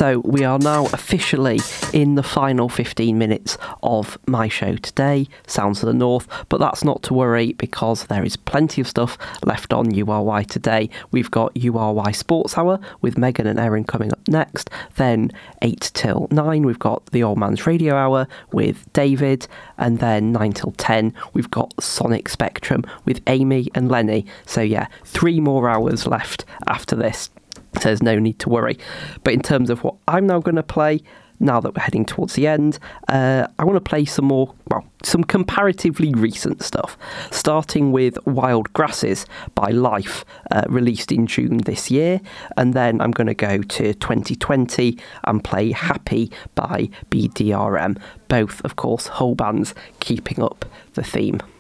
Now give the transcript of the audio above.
So we are now officially in the final 15 minutes of my show today, Sounds of the North, but that's not to worry because there is plenty of stuff left on URY today. We've got URY Sports Hour with Megan and Erin coming up next. Then 8 till 9, we've got the Old Man's Radio Hour with David. And then 9 till 10, we've got Sonic Spectrum with Amy and Lenny. So yeah, 3 more hours left after this. So there's no need to worry. But in terms of what I'm now going to play, now that we're heading towards the end, I want to play some comparatively recent stuff, starting with Wild Grasses by Life, released in June this year, and then I'm going to go to 2020 and play Happy by BDRM, both, of course, whole bands keeping up the theme.